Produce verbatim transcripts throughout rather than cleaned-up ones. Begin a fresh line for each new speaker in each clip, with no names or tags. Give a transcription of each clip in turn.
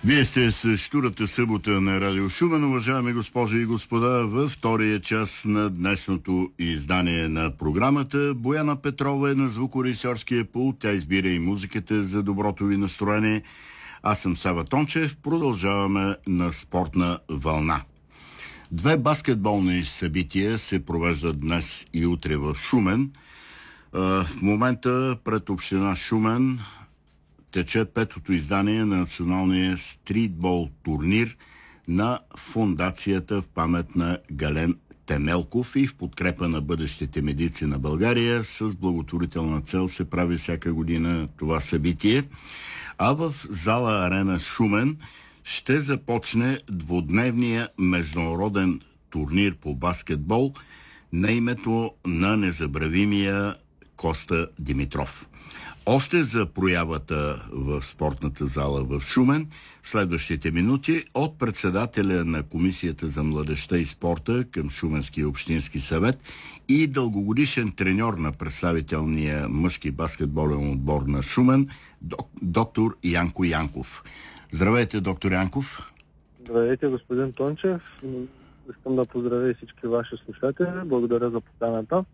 Вие сте с Щурата събота на Радио Шумен, уважаеми госпожи и господа, във втория час на днешното издание на програмата. Бояна Петрова е на звукорежисьорския пулт. Тя избира и музиката за доброто ви настроение. Аз съм Сава Тончев. Продължаваме на спортна вълна. Две баскетболни събития се провеждат днес и утре в Шумен. В момента пред община Шумен тече петото издание на националния стритбол турнир на фондацията в памет на Гален Темелков и в подкрепа на бъдещите медици на България. С благотворителна цел се прави всяка година това събитие. А в зала Арена Шумен ще започне двудневния международен турнир по баскетбол на името на незабравимия Коста Димитров. Още за проявата в спортната зала в Шумен в следващите минути от председателя на Комисията за младежта и спорта към Шуменския общински съвет и дългогодишен треньор на представителния мъжки баскетболен отбор на Шумен, доктор Янко Янков. Здравейте, доктор Янков.
Здравейте, господин Тончев. Искам да поздравя и всички ваши слушатели. Благодаря за поканата.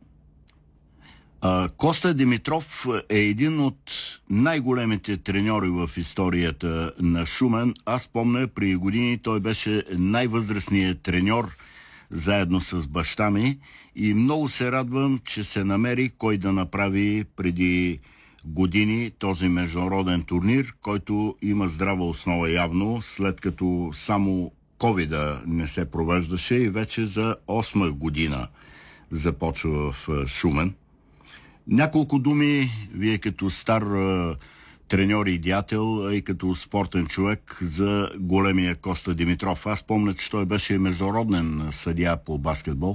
Коста Димитров е един от най-големите треньори в историята на Шумен. Аз помня, при години той беше най-възрастният треньор заедно с баща ми и много се радвам, че се намери кой да направи преди години този международен турнир, който има здрава основа явно, след като само ковида не се провеждаше и вече за осма година започва в Шумен. Няколко думи, вие като стар а, треньор и дятел, а и като спортен човек за големия Коста Димитров. Аз помня, че той беше международен съдия по баскетбол.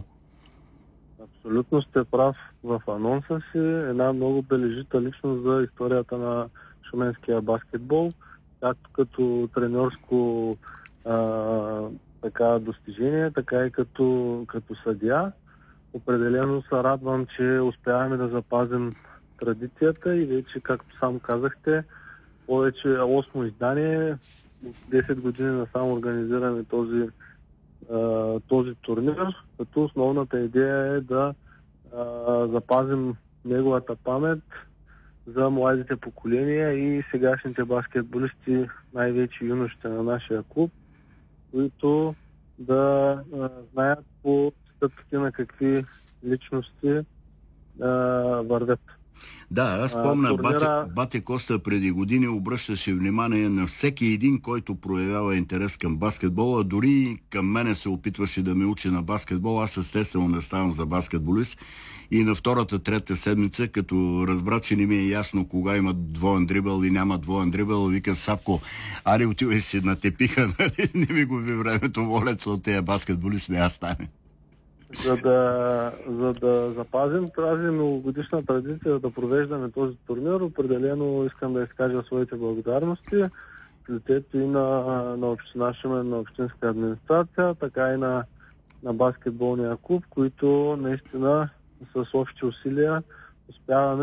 Абсолютно сте прав в анонса си. Една много бележита личност за историята на шуменския баскетбол, както като треньорско а, така достижение, така и като, като съдия. Определено се радвам, че успяваме да запазим традицията и вече, както сам казахте, повече осмо издание, десет години насам организираме този, а, този турнир, като основната идея е да а, запазим неговата памет за младите поколения и сегашните баскетболисти, най-вече юношите на нашия клуб, които да а, знаят по стъпките на какви личности а, вървят.
Да, аз помня,
турнира...
Бате, Бате Коста преди години обръщаше внимание на всеки един, който проявява интерес към баскетбола. Дори към мене се опитваше да ме учи на баскетбол. Аз естествено не ставам за баскетболист. И на втората, трета седмица, като разбра, че не ми е ясно кога има двоен дрибъл и няма двоен дрибъл, вика: Сапко, аре отивай си на тепиха, нали? Не ми губи времето, волеца от тези баскетболист не я стане.
За да, за да запазим тази многогодишна традиция да провеждаме този турнир, определено искам да изкажа своите благодарности в лицето и на, на община Шумен, на общинска администрация, така и на, на баскетболния клуб, които наистина с общи усилия успяваме